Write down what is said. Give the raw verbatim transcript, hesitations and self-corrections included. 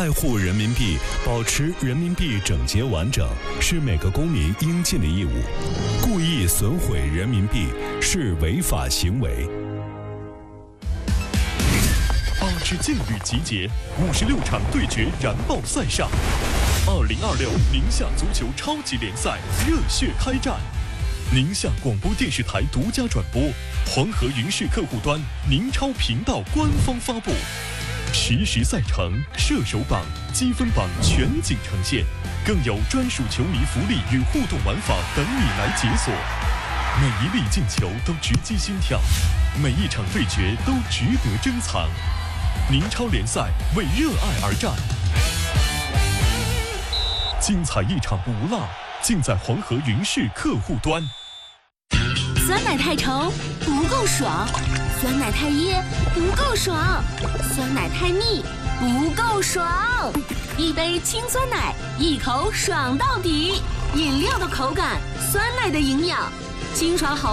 爱护人民币，保持人民币整洁完整，是每个公民应尽的义务。故意损毁人民币是违法行为。 八支劲旅集结，五十六场对决燃爆赛上。二零二六宁夏足球超级联赛热血开战，宁夏广播电视台独家转播，黄河云视客户端宁超频道官方发布，实时赛程、射手榜、积分榜全景呈现，更有专属球迷福利与互动玩法等你来解锁。每一粒进球都直击心跳，每一场对决都值得珍藏。宁超联赛为热爱而战，精彩一场不落，尽在黄河云视客户端。 酸奶太稠不够爽，酸奶太噎不够爽，酸奶太腻不够爽。一杯清酸奶，一口爽到底。饮料的口感，酸奶的营养，清爽好。